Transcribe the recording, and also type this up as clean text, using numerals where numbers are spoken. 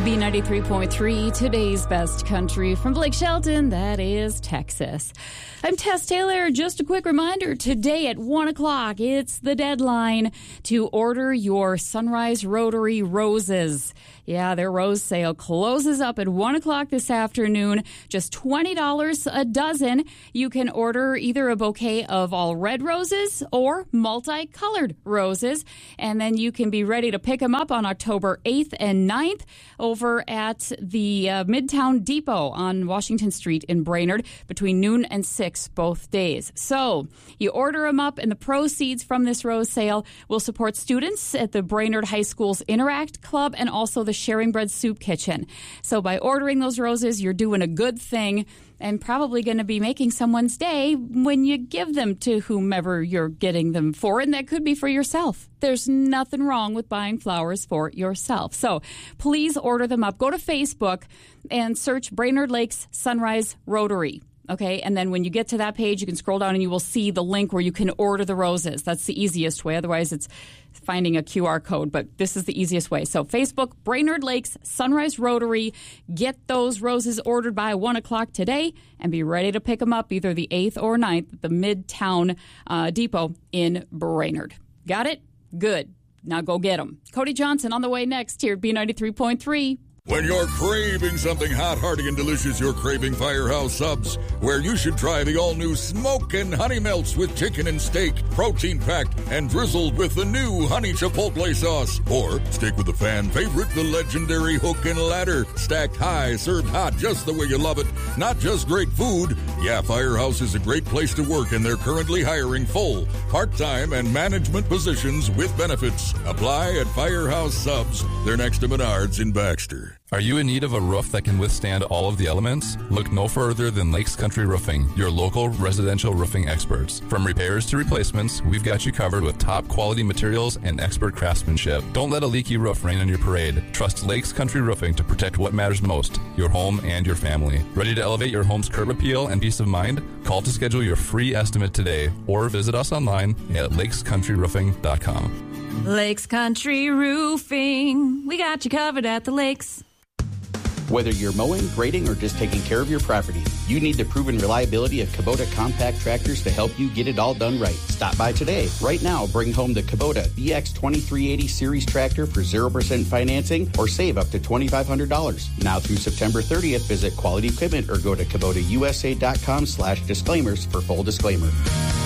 B93.3, today's best country. From Blake Shelton, that is Texas. I'm Tess Taylor. Just a quick reminder, today at 1 o'clock, it's the deadline to order your Sunrise Rotary roses. Yeah, their rose sale closes up at 1 o'clock this afternoon. Just $20 a dozen. You can order either a bouquet of all red roses or multicolored roses. And then you can be ready to pick them up on October 8th and 9th over at the Midtown Depot on Washington Street in Brainerd between noon and 6 both days. So you order them up, and the proceeds from this rose sale will support students at the Brainerd High School's Interact Club and also the Sharing Bread Soup Kitchen. So by ordering those roses, you're doing a good thing and probably going to be making someone's day when you give them to whomever you're getting them for, and that could be for yourself. There's nothing wrong with buying flowers for yourself. So please order them up. Go to Facebook and search Brainerd Lakes Sunrise Rotary. Okay, and then when you get to that page, you can scroll down and you will see the link where you can order the roses. That's the easiest way. Otherwise, it's finding a QR code, but this is the easiest way. So Facebook, Brainerd Lakes Sunrise Rotary. Get those roses ordered by 1 o'clock today and be ready to pick them up either the 8th or 9th at the Midtown Depot in Brainerd. Got it? Good. Now go get them. Cody Johnson on the way next here at B93.3. When you're craving something hot, hearty, and delicious, you're craving Firehouse Subs, where you should try the all-new Smokin' Honey Melts with chicken and steak, protein-packed and drizzled with the new Honey Chipotle sauce. Or stick with the fan favorite, the legendary Hook and Ladder, stacked high, served hot just the way you love it. Not just great food. Yeah, Firehouse is a great place to work, and they're currently hiring full, part-time, and management positions with benefits. Apply at Firehouse Subs. They're next to Menards in Baxter. Are you in need of a roof that can withstand all of the elements? Look no further than Lakes Country Roofing, your local residential roofing experts. From repairs to replacements, we've got you covered with top quality materials and expert craftsmanship. Don't let a leaky roof rain on your parade. Trust Lakes Country Roofing to protect what matters most, your home and your family. Ready to elevate your home's curb appeal and peace of mind? Call to schedule your free estimate today or visit us online at lakescountryroofing.com. Lakes Country Roofing. We got you covered at the lakes. Whether you're mowing, grading, or just taking care of your property, you need the proven reliability of Kubota compact tractors to help you get it all done right. Stop by today. Right now, bring home the Kubota BX2380 Series tractor for 0% financing or save up to $2,500. Now through September 30th, visit Quality Equipment or go to KubotaUSA.com/disclaimers for full disclaimer.